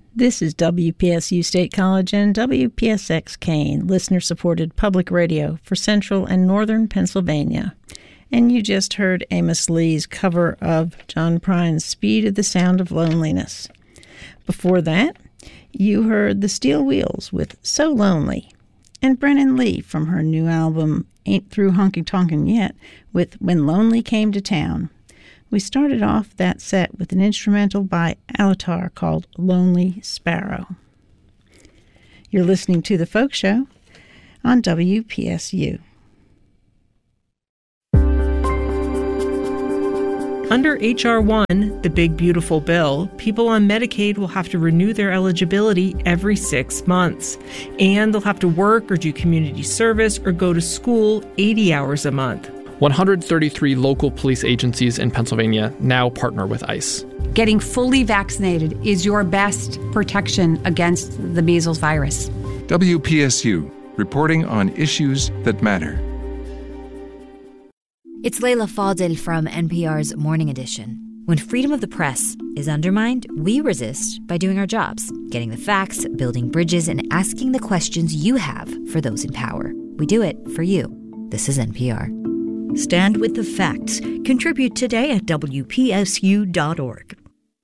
This is WPSU State College and WPSX Kane, listener-supported public radio for Central and Northern Pennsylvania. And you just heard Amos Lee's cover of John Prine's Speed of the Sound of Loneliness. Before that, you heard the Steel Wheels with So Lonely, and Brennan Lee from her new album Ain't Through Honky Tonkin' Yet with When Lonely Came to Town. We started off that set with an instrumental by Alatar called Lonely Sparrow. You're listening to The Folk Show on WPSU. Under H.R. 1, the big beautiful bill, people on Medicaid will have to renew their eligibility every 6 months. And they'll have to work or do community service or go to school 80 hours a month. 133 local police agencies in Pennsylvania now partner with ICE. Getting fully vaccinated is your best protection against the measles virus. WPSU, reporting on issues that matter. It's Leila Fadel from NPR's Morning Edition. When freedom of the press is undermined, we resist by doing our jobs, getting the facts, building bridges, and asking the questions you have for those in power. We do it for you. This is NPR. Stand with the facts. Contribute today at WPSU.org.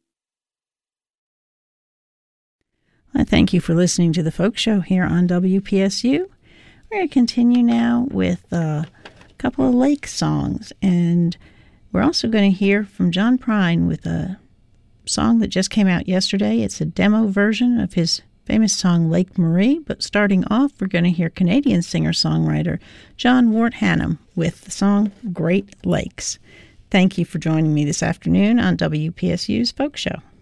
I thank you for listening to The Folk Show here on WPSU. We're going to continue now with a couple of lake songs, and we're also going to hear from John Prine with a song that just came out yesterday. It's a demo version of his famous song Lake Marie, but starting off, we're going to hear Canadian singer-songwriter John Wart Hannam with the song Great Lakes. Thank you for joining me this afternoon on WPSU's Folk Show.